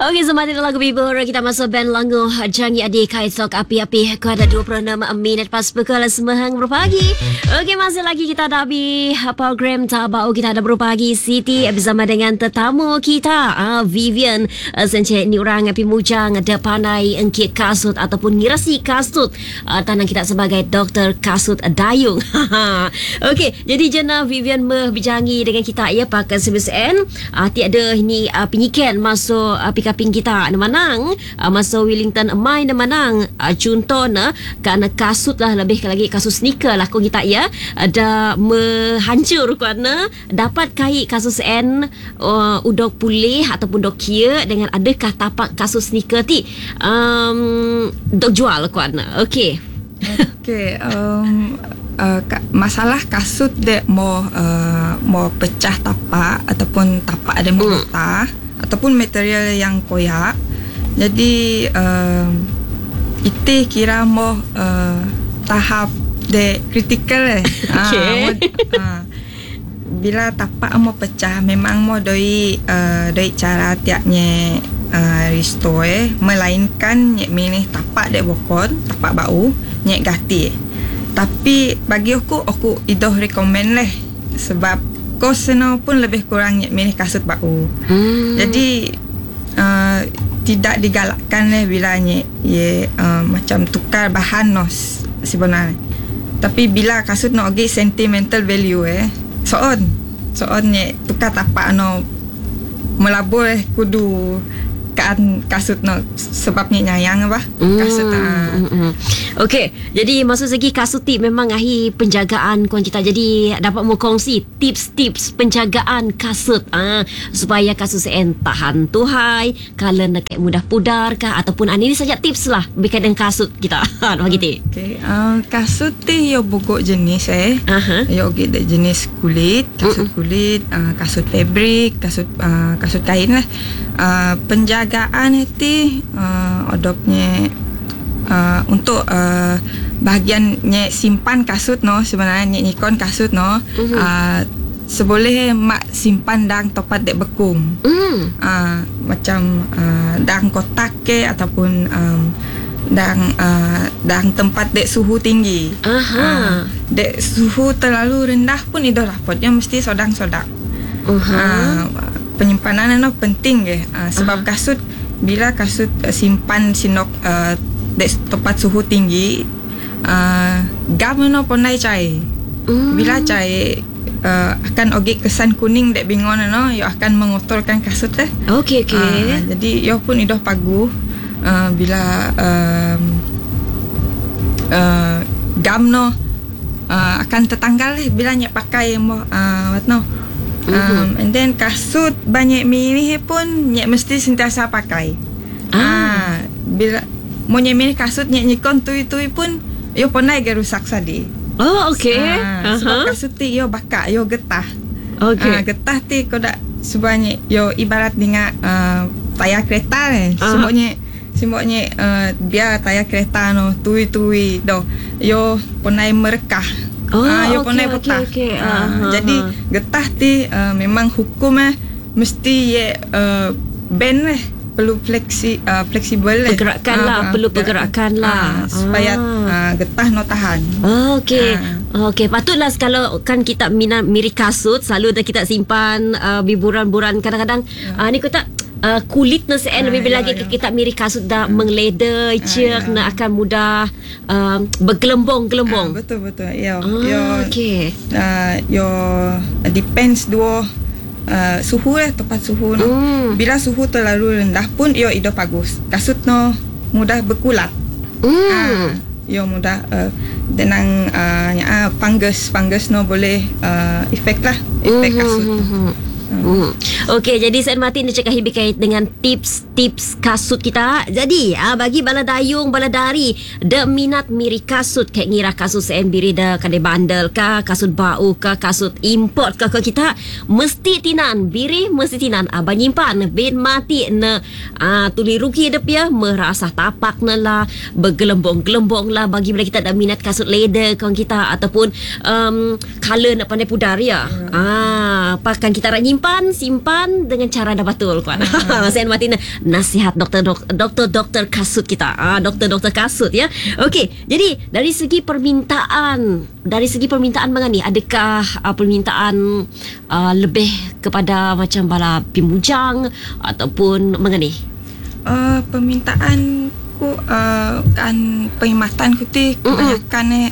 Okey, semakin lagu Bibur kita masuk band lagu Jangi Adik Kaitok Api-Api. Ku ada 26 minit pas pukul 9 berpagi. Okey, masih lagi kita ada di program Tabau. Kita ada berpagi Siti bersama dengan tetamu kita Vivian Sencik ni orang api mujang ada pandai engkit kasut ataupun ngirasi kasut. Tanang kita sebagai Doktor Kasut Dayung. Okey, jadi jena Vivian berbijangi dengan kita ya pakai CBSN. Tiada ini penyikan masuk pikaping kita menang masuk Wellington Mai menang contohnya kerana kasut lah lebih lagi kasut sneaker lah kau kita ya ada menghancur kerana dapat kait kasus N udok pulih ataupun dok kia dengan adakah tapak kasut sneaker ti dok jual kerana okey masalah kasut dek mau pecah tapak ataupun tapak ada mau patah ataupun material yang koyak. Jadi itu kira mau tahap de kritikal bila tapak mau pecah memang mau doi cara tiaknya restore melainkan nyek milih tapak dek bokon tapak bau nyek ganti. Tapi bagi aku idoh rekomen leh sebab kosnya pun lebih kurang milih kasut bau. Jadi tidak digalakkan leh bila macam tukar bahan nos sebenarnya. Tapi bila kasut no agi sentimental value soon tukar tapak no melabur kudu kan kasut no sebabnya nyayang apa kasut Okey, jadi maksud segi kasut tip memang ahi penjagaan kuan kita. Jadi dapat mengkongsi tips-tips penjagaan kasut supaya kasut sen tahan tuhai, kalau nak mudah pudar kah ataupun ini saja tips lah berkaitan dengan kasut kita. Begitu. Okey, kasut ti yo bogok jenis yo gede jenis kulit, kasut kulit, kasut fabric, kasut kain lah. Penjagaan itu odopnya untuk bahagiannya simpan kasut no sebenarnya nyikon kasut no seboleh mak simpan dang tempat dek bekung macam dang kotak ke ataupun dang tempat dek suhu tinggi dek suhu terlalu rendah pun itu rapotnya mesti sodang-sodang penyimpanan no penting sebab kasut bila kasut simpan sinok tempat suhu tinggi gam no ponai cai bila cai akan ogi kesan kuning dek bingon no yo akan mengotorkan kasut lah. Okey. Jadi yo pun idoh pagu bila gam no akan tertanggal bila nyek pakai mo what no and then kasut banyak milih pun nyek mesti sentiasa pakai bila mau milih kasut nyek nyikon tui pun yo ponai ge rusak sadi. Sebab kasut ti yo bakak yo getah. Getah ti kodak sebanyak yo ibarat dengan tayar kereta semuanya biar tayar kereta no tui do yo ponai merekah. Yo ponai petah. Jadi getah ti memang hukum mesti band lah perlu fleksibel pergerakan perlu pergerakan supaya getah no tahan. Okey, patutlah kalau kan kita minat miri kasut selalu dah kita simpan biburan-buran kadang-kadang ni kita kulit na sen lebih lagi kita miri kasut dah mengleder cek na akan mudah bergelembung. Betul yo depends duo suhu tempat suhu no. Bila suhu terlalu rendah pun yo ido bagus kasut no mudah berkulat yo mudah dengan fungus no boleh efek kasut. Okey, jadi saya mati nak cakap berkait dengan tips kasut kita. Jadi bagi bala dayung bala dari dak minat miri kasut kayak ngira kasut sen biri dah kadai bandel kah kasut bau kah kasut import kah kita mesti tinan biri mesti tinan nyimpan ben mati na tuli ruki dep ya merasa tapak na lah bergelembung-gelembung lah bagi bila kita dak minat kasut leather kan kita ataupun color nak pandai pudar ya pakan kita nak nyimpan simpan dengan cara dah betul kuat. Saya Martina nasihat doktor kasut kita. Doktor kasut ya. Okey, jadi dari segi permintaan mengenai adakah permintaan lebih kepada macam bala pimujang ataupun mengenai permintaan ku kan perkhidmatan ku ti kebanyakan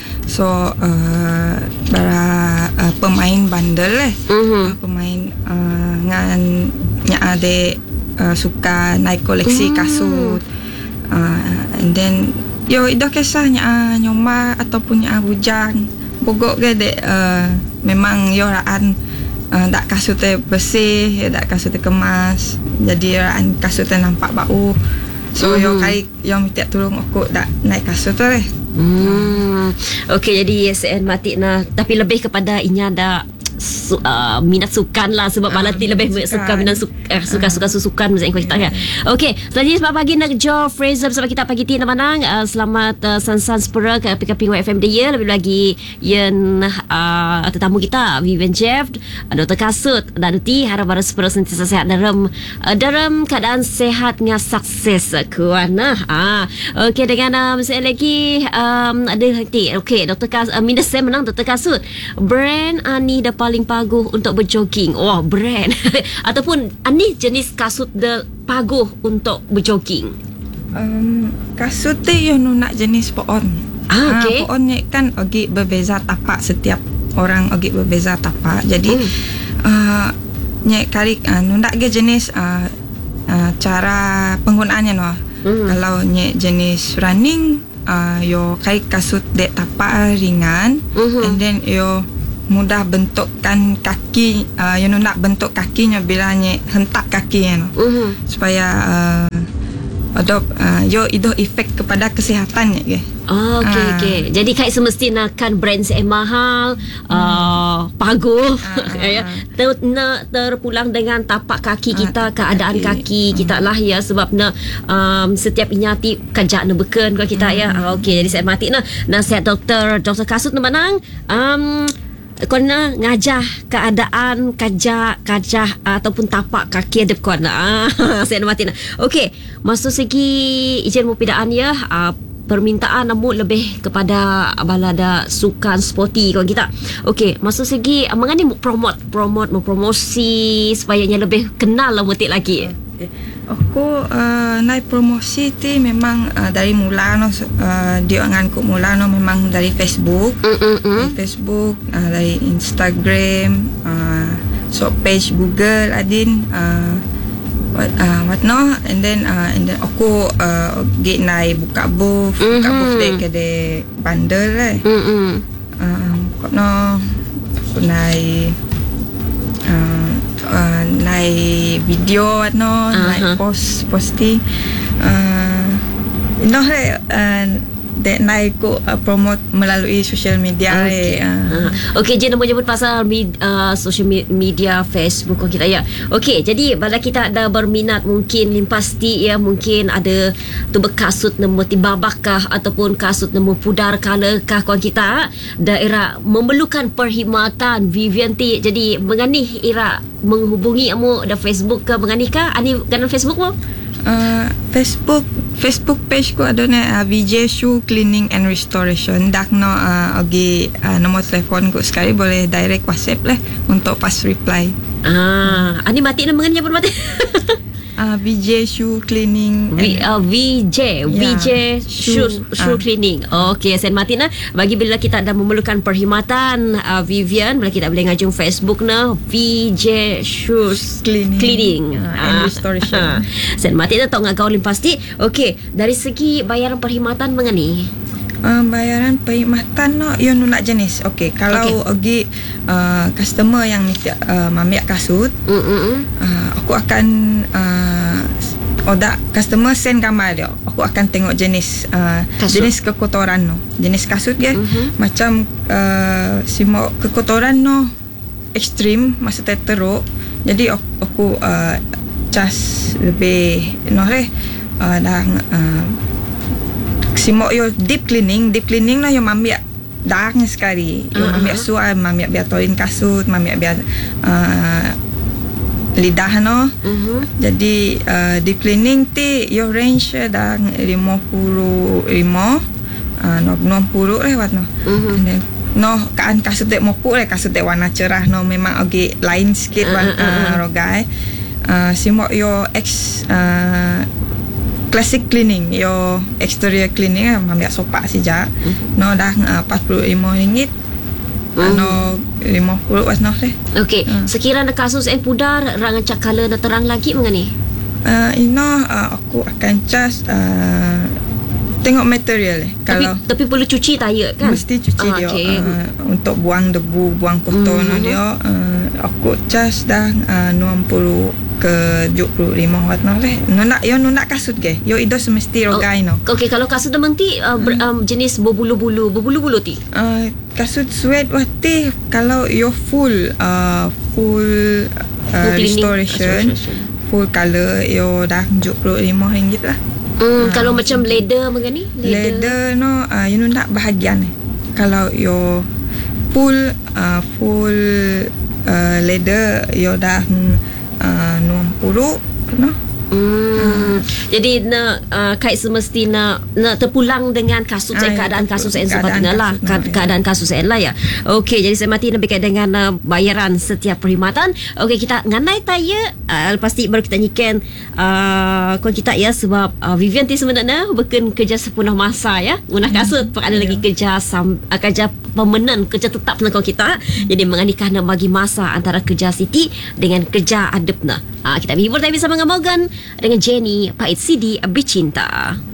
bara pemain bandel pemain ngan nya ade suka naik koleksi kasut and then yo ido kisahnya nyoma ataupun nya bujang bogok gede memang yo raan dak kasutnya bersih, dak kasutnya kemas, jadi raan kasutnya nampak bau. So yo kali yo minta tolong aku dak naik kasut tu leh. Okey, jadi SN Matina tapi lebih kepada inya ada minat sukan lah sebab Malati lebih suka minat suka sukan macam kita ya. Okey, selanjutnya sebab pagi nak Jo Fraser sebab kita pagi tina manang selamat san sepura ke PKP FM dia lebih lagi yang tetamu kita Vivian Jeff Dr. Kasut dan Duti harap baru sepura sentiasa sehat dalam keadaan sehat dengan sukses kuana. Okey, dengan saya lagi ada hati. Okey, Dr. Kasut minat saya menang Dr. Kasut brand ani dapat paling paguh untuk berjogging. Oh, brand ataupun ani jenis kasut de paguh untuk berjogging. Kasut tu yang nak jenis poon. Okey. Poon ni kan ogi berbeza tapak, setiap orang ogi berbeza tapak. Jadi nya kali nak ke jenis cara penggunaannya no. Kalau nya jenis running yo kai kasut dek tapak ringan and then yo mudah bentukkan kaki yang nak bentuk kakinya bila hentak kakinya supaya yo itu efek kepada kesehatannya ke. Okey. Jadi kait semestinya kan brand saya mahal paguh ya terpulang dengan tapak kaki kita, keadaan kaki kita lah ya sebabnya setiap inyati kajak na beken kalau kita ya. Okey, jadi saya mati nasihat Dr. Kasut menang kena ngajah keadaan kajah ataupun tapak kaki adep kena. Saya mati okey, masuk segi izin mupidaan ya permintaan namun lebih kepada balada sukan sporty kalau kita. Okey, masuk segi mengenai mempromosi supayanya lebih kenal lah mutik lagi. Aku naik promosi tu memang dari mula dia nganku mula memang dari Facebook, dari Facebook, dari Instagram, so page Google adin and then aku get naik buka booth dek ke bandel lah. Aku naik naik video naik posting naik ko promote melalui social media. Okey, je nak menyebut pasal social media Facebook kita ya. Okey, jadi bila kita ada berminat mungkin pasti ya mungkin ada tu berkasut nemu tibabak kah ataupun kasut nemu pudar color kah kawan kita daerah memerlukan perkhidmatan Vivian T. Jadi menganih ira menghubungi kamu ada Facebook ke menganih kah ani kan Facebook mo? Facebook page ko ada na VJ Shoe Cleaning and Restoration. Dak no ogi nomor telefon ko sekali boleh direct WhatsApp lah untuk pas reply. Ani mati namanya pun mati. VJ Shoe Cleaning VJ Shoe Cleaning. Okey, saya mati bagi bila kita ada memerlukan perkhidmatan Vivian bila kita boleh ngajung Facebook VJ Shoe Cleaning and Restoration. Saya mati tak ngagau pasti. Okey, dari segi bayaran perkhidmatan mengenai bayaran perkhidmatan yang nak jenis. Okey, kalau ogi customer yang minta mamiak kasut, aku akan order customer send gambar dia. Aku akan tengok jenis jenis kekotoran jenis kasut dia. Macam simok kekotoran ekstrim maksudnya teruk. Jadi aku cas lebih dah simok yo deep cleaning lah yo mamiak darahnya sekali. Yo mamiak suai, mamiak biar tolin kasut, mamiak biar lidah no. Jadi di cleaning ti yo range dah 55 no 60 lewat no. And then no kan kasut dek mopuk kasut dek warna cerah no memang agi lain sikit warna rogai. Simok yo classic cleaning yo exterior cleaning ambil sopak sejak no dah RM45 no 50 was no leh. Okey, sekiranya kasus pudar rangan cakala na terang lagi mengani. Aku akan cas tengok material kalau tapi perlu cuci tayar kan? Mesti cuci dia untuk buang debu, buang kotor dia. Aku cas dah 60 ke 75 watt no leh. Nak kasut ke. Yo ido semesti rogai no. Okey, kalau kasut menti jenis berbulu-bulu ti. Kasut suede wati kalau yo full restoration, full color yo dah RM75 lah. Kalau macam leather mengani? Leather no you nak bahagian kalau yo full leather yo dah 60 no. Jadi kait semestinya terpulang dengan kasus keadaan kasus sepatutnya lah keadaan kasus lah ya. Okey, jadi saya mati nak berkait dengan bayaran setiap perkhidmatan. Okey, kita nganai taya lepas tu baru kita nyikan kon kita ya sebab Vivian ti sebenarnya bukan kerja sepenuh masa ya. Guna kasut ada lagi kerja permanent, kerja tetap nak kita. Jadi menganikan bagi masa antara kerja Siti dengan kerja adepna. Kita hibur tapi bersama dengan Morgan dengan Jenny Pahit Sidi Bercinta.